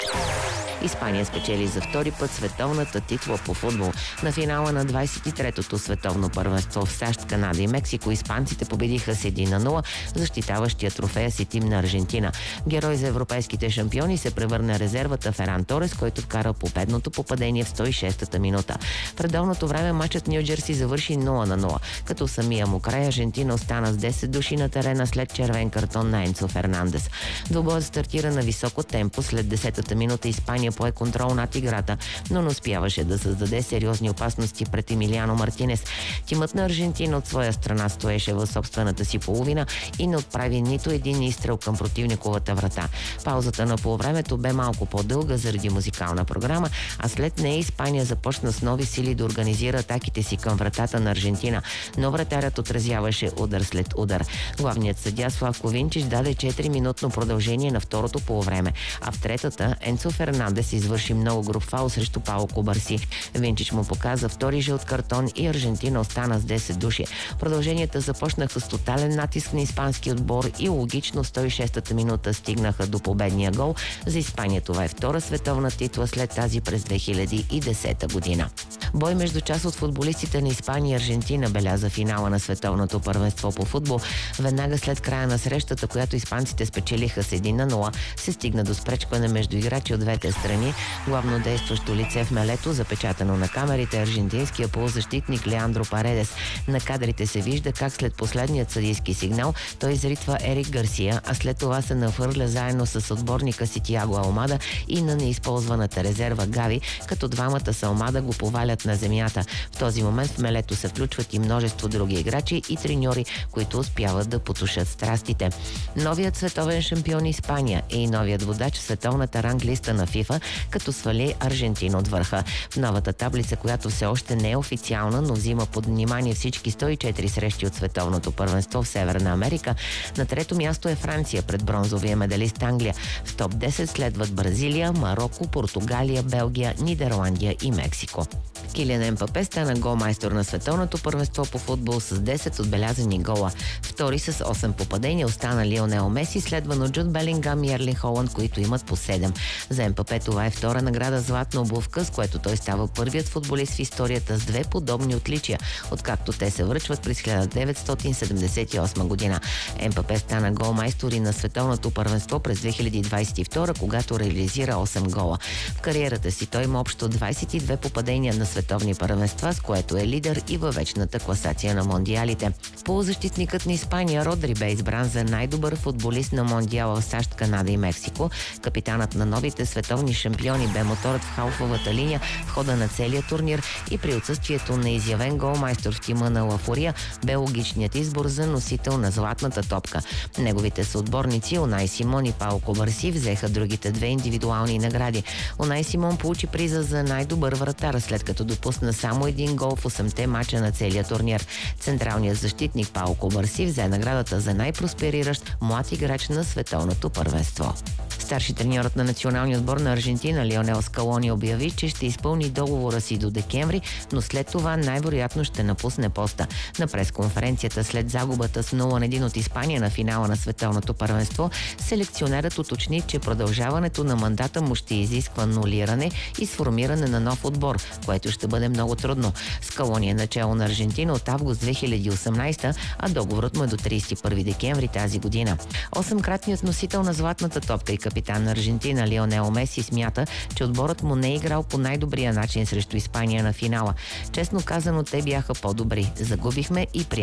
Испания спечели за втори път световната титла по футбол. На финала на 23-то световно първенство в САЩ, Канада и Мексико испанците победиха с 1-0, защитаващия трофея си тим на Аржентина. Герой за европейските шампиони се превърна резервата Феран Торес, който вкара победното попадение в 106-та минута. В редовното време матчът Ню Джерси завърши 0-0, като самия му край Аржентина остана с 10 души на терена след червен картон на Енцо Фернандес. Двубоят стартира на високо темпо. След 10-та минута Испания пое контрол над играта, но не успяваше да създаде сериозни опасности пред Емилиано Мартинес. Тимът на Аржентина от своя страна стоеше в собствената си половина и не отправи нито един изстрел към противниковата врата. Паузата на полувремето бе малко по-дълга заради музикална програма, а след нея Испания започна с нови сили да организира атаките си към вратата на Аржентина, но вратарят отразяваше удар след удар. Главният съдия Славко Винчич даде 4-минутно продължение на второто полувреме, а в третата Енцо Фернандес извърши много груб фаул срещу Пао Кубарси. Винчич му показа втори жълт картон и Аржентина остана с 10 души. Продълженията започнаха с тотален натиск на испански отбор и логично в 106-та минута стигнаха до победния гол. За Испания това е втора световна титла след тази през 2010 година. Бой между част от футболистите на Испания и Аржентина беляза финала на световното първенство по футбол. Веднага след края на срещата, която испанците спечелиха с 1-0, се стигна до спречкване между играчи от двете страни. Главно действащо лице в мелето, запечатано на камерите, аржентинския полузащитник Леандро Паредес. На кадрите се вижда как след последният съдийски сигнал той изритва Ерик Гарсия, а след това се нахвърля заедно с отборника си Тиаго Алмада и на неизползваната резерва Гави, като двамата с Алмада го повалят на земята. В този момент в мелето се включват и множество други играчи и треньори, които успяват да потушат страстите. Новият световен шампион Испания е и новият водач в световната ранглиста на FIFA, като свали Аржентина от върха. В новата таблица, която все още не е официална, но взима под внимание всички 104 срещи от световното първенство в Северна Америка, на трето място е Франция пред бронзовия медалист Англия. В топ 10 следват Бразилия, Мароко, Португалия, Белгия, Нидерландия и Мексико. Килиан Мбапе стана голмайстор на световното първенство по футбол с 10 отбелязани гола. Втори с 8 попадения остана Лионел Меси, следван от Джуд Белингам и Ерлин Холанд, които имат по 7. За Мбапе това е втора награда златна обувка, с което той става първият футболист в историята с две подобни отличия, откакто те се връчват през 1978 година. Мбапе стана голмайстор и на световното първенство през 2022, когато реализира 8 гола. В кариерата си той има общо 22 попадения на световни първенства, с което е лидер и във вечната класация на мондиалите. Полузащитникът на Испания Родри бе избран за най-добър футболист на мондиала в САЩ, Канада и Мексико. Капитанът на новите световни шампиони бе моторът в халфовата линия в хода на целия турнир и при отсъствието на изявен голмайстор в тима на Лафория бе логичният избор за носител на златната топка. Неговите съотборници Унай Симон и Пао Кубарси взеха другите две индивидуални награди. Унай Симон получи приза за най-добър вратар, след като допусна само един гол в 8-те мача на целия турнир. Централният защитник Пао Кубарси взе наградата за най-проспериращ млад играч на световното първенство. Старши треньорът на националния отбор на Аржентина Лионел Скалони обяви, че ще изпълни договора си до декември, но след това най-вероятно ще напусне поста. На пресконференцията след загубата с 0-1 от Испания на финала на световното първенство, селекционерът уточни, че продължаването на мандата му ще изисква нулиране и сформиране на нов отбор, което ще бъде много трудно. Скалони е начало на Аржентина от август 2018, а договорът му е до 31 декември тази година. 8-кратният носител на златната топка и капитан на Аржентина Лионел Меси смята, че отборът му не е играл по най-добрия начин срещу Испания на финала. Честно казано, те бяха по-добри. Загубихме и